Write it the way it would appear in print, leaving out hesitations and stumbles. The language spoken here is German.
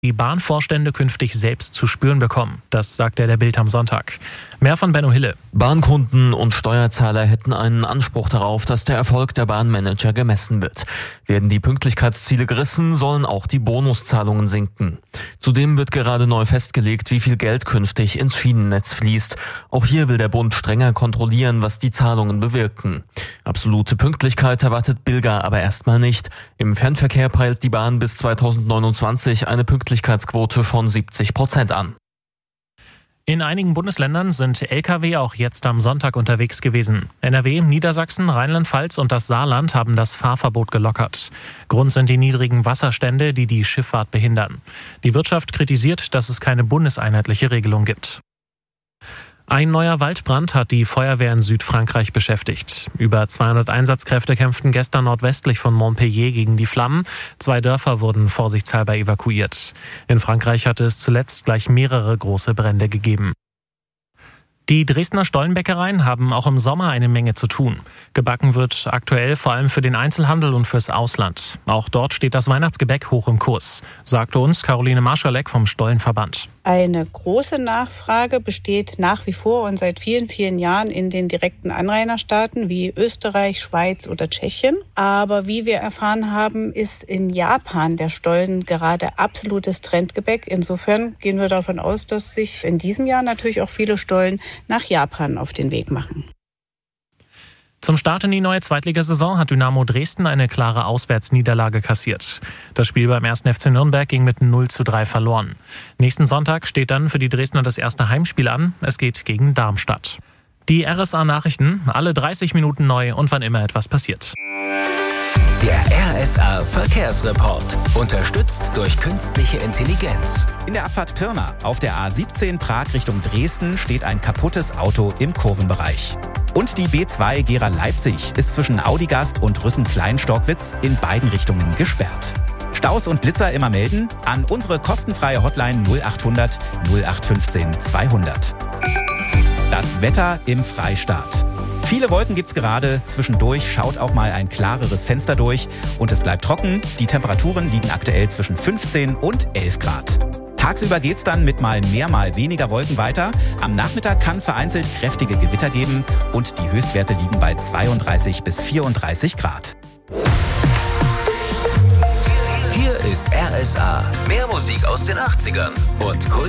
die Bahnvorstände künftig selbst zu spüren bekommen. Das sagte der Bild am Sonntag. Mehr von Benno Hille. Bahnkunden und Steuerzahler hätten einen Anspruch darauf, dass der Erfolg der Bahnmanager gemessen wird. Werden die Pünktlichkeitsziele gerissen, sollen auch die Bonuszahlungen sinken. Zudem wird gerade neu festgelegt, wie viel Geld künftig ins Schienennetz fließt. Auch hier will der Bund strenger kontrollieren, was die Zahlungen bewirken. Absolute Pünktlichkeit erwartet Bilger aber erstmal nicht. Im Fernverkehr peilt die Bahn bis 2029 eine Pünktlichkeitsquote von 70% an. In einigen Bundesländern sind Lkw auch jetzt am Sonntag unterwegs gewesen. NRW, Niedersachsen, Rheinland-Pfalz und das Saarland haben das Fahrverbot gelockert. Grund sind die niedrigen Wasserstände, die die Schifffahrt behindern. Die Wirtschaft kritisiert, dass es keine bundeseinheitliche Regelung gibt. Ein neuer Waldbrand hat die Feuerwehr in Südfrankreich beschäftigt. Über 200 Einsatzkräfte kämpften gestern nordwestlich von Montpellier gegen die Flammen. 2 Dörfer wurden vorsichtshalber evakuiert. In Frankreich hatte es zuletzt gleich mehrere große Brände gegeben. Die Dresdner Stollenbäckereien haben auch im Sommer eine Menge zu tun. Gebacken wird aktuell vor allem für den Einzelhandel und fürs Ausland. Auch dort steht das Weihnachtsgebäck hoch im Kurs, sagte uns Caroline Marschalek vom Stollenverband. Eine große Nachfrage besteht nach wie vor und seit vielen, vielen Jahren in den direkten Anrainerstaaten wie Österreich, Schweiz oder Tschechien. Aber wie wir erfahren haben, ist in Japan der Stollen gerade absolutes Trendgebäck. Insofern gehen wir davon aus, dass sich in diesem Jahr natürlich auch viele Stollen nach Japan auf den Weg machen. Zum Start in die neue Zweitligasaison hat Dynamo Dresden eine klare Auswärtsniederlage kassiert. Das Spiel beim 1. FC Nürnberg ging mit 0:3 verloren. Nächsten Sonntag steht dann für die Dresdner das erste Heimspiel an. Es geht gegen Darmstadt. Die RSA-Nachrichten, alle 30 Minuten neu und wann immer etwas passiert. Der RSA-Verkehrsreport, unterstützt durch künstliche Intelligenz. In der Abfahrt Pirna auf der A17 Prag Richtung Dresden steht ein kaputtes Auto im Kurvenbereich. Und die B2 Gera-Leipzig ist zwischen Audigast und Rüssen-Kleinstockwitz in beiden Richtungen gesperrt. Staus und Blitzer immer melden an unsere kostenfreie Hotline 0800 0815 200. Das Wetter im Freistaat. Viele Wolken gibt's gerade, zwischendurch schaut auch mal ein klareres Fenster durch und es bleibt trocken. Die Temperaturen liegen aktuell zwischen 15 und 11 Grad. Tagsüber geht's dann mit mal mehr, mal weniger Wolken weiter. Am Nachmittag kann es vereinzelt kräftige Gewitter geben und die Höchstwerte liegen bei 32 bis 34 Grad. Hier ist RSA. Mehr Musik aus den 80ern und Kult